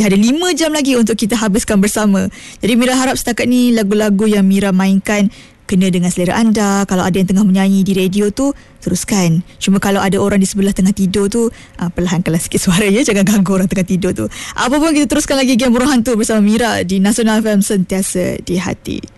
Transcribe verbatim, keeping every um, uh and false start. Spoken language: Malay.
Ada lima jam lagi untuk kita habiskan bersama. Jadi Mira harap setakat ni lagu-lagu yang Mira mainkan kena dengan selera anda. Kalau ada yang tengah menyanyi di radio tu, teruskan. Cuma kalau ada orang di sebelah tengah tidur tu, uh, perlahankanlah sikit suara ya. Jangan ganggu orang tengah tidur tu. Apa pun, kita teruskan lagi Game Burung Hantu bersama Mira di Nasional F M, sentiasa di hati.